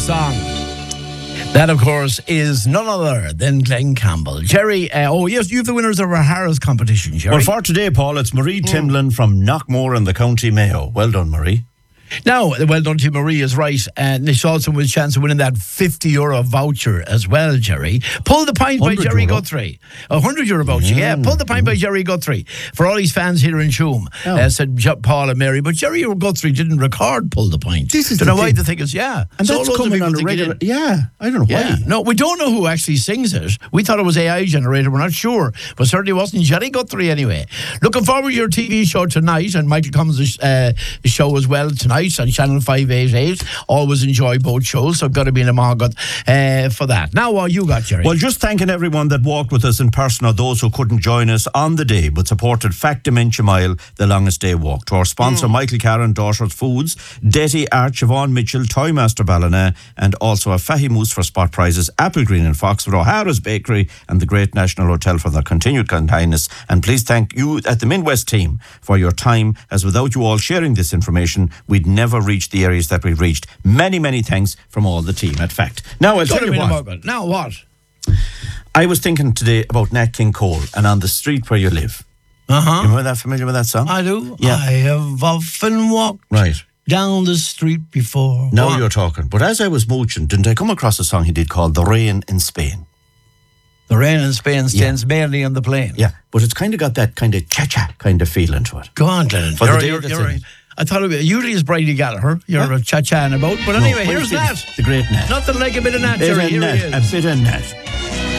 song. That, of course, is none other than Glenn Campbell. Jerry, yes, you have the winners of our Harris competition, Jerry. Well, for today, Paul, it's Marie Timlin from Knockmore in the County Mayo. Well done, Marie. Now, well done to Marie is right. And it's also with a chance of winning that €50 voucher as well, Jerry. Pull the Pint by Jerry euro. Guthrie. €100 voucher, yeah. Pull the Pint by Jerry Guthrie. For all his fans here in Shoom, said Paul and Mary. But Jerry Guthrie didn't record Pull the Pint. This is don't the know why thing. they think it's, And that's coming on a regular... Yeah, I don't know why. No, we don't know who actually sings it. We thought it was AI generated. We're not sure. But certainly wasn't Jerry Guthrie anyway. Looking forward to your TV show tonight. And Michael Cummins' show as well tonight on Channel 588. Always enjoy both shows. So I've got to be in a market for that. Now, what you got, Jerry? Well, just thanking everyone that walked with us in person or those who couldn't join us on the day but supported Fact Dementia Mile, the longest day walk. To our sponsor, Michael Carron, Daughters Foods, Detty Art, Siobhan Mitchell, Toymaster Ballina, and also a Fahy Moose for spot prizes, Applegreen and Foxford, O'Hara's Bakery, and the Great National Hotel for their continued kindness. And please thank you at the Midwest team for your time, as without you all sharing this information, we'd never reach the areas that we've reached. Many, many thanks from all the team at Fact. Now, I'll tell you what. Now what? I was thinking today about Nat King Cole and On the Street Where You Live. You remember that? Familiar with that song? I do. Yeah. I have often walked down the street before. Now you're talking. But as I was mooching, didn't I come across a song he did called The Rain in Spain? The rain in Spain stands mainly on the plain. Yeah, but it's kind of got that kind of cha-cha kind of feeling to it. Go on, Glenn. You're right. I thought it usually it's Brady Gallagher. You're a cha-cha about. But anyway, here's Nat. The great Nat. Nothing like a bit of Nat, A Jerry. bit of Nat.